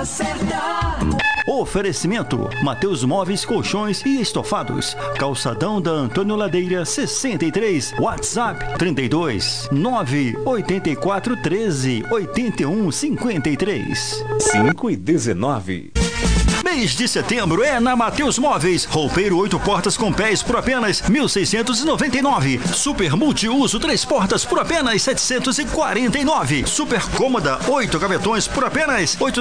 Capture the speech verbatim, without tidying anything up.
hora certa. Oferecimento: Mateus Móveis, Colchões e Estofados. Calçadão da Antônio Ladeira sessenta e três. WhatsApp trinta e dois, nove oito quatro, treze, oitenta e um, cinquenta e três. cinco e dezenove. Mês de setembro é na Mateus Móveis. Roupeiro oito portas com pés por apenas mil seiscentos e noventa e nove. Super multiuso três portas por apenas setecentos e quarenta e nove. Super cômoda oito gavetões por apenas